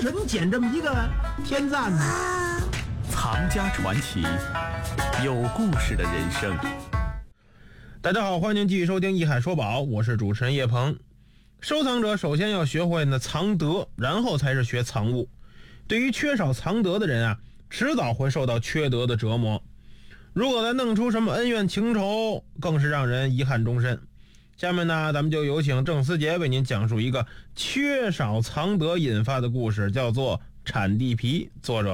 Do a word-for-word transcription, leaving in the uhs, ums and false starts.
准捡这么一个天赞呢。 藏家传奇，有故事的人生。 大家好，欢迎继续收听一海说宝，我是主持人叶鹏。收藏者首先要学会呢藏德，然后才是学藏物。对于缺少藏德的人啊，迟早会受到缺德的折磨。如果再弄出什么恩怨情仇，更是让人遗憾终身。下面呢，咱们就有请郑思杰为您讲述一个缺少藏德引发的故事，叫做产地皮。作者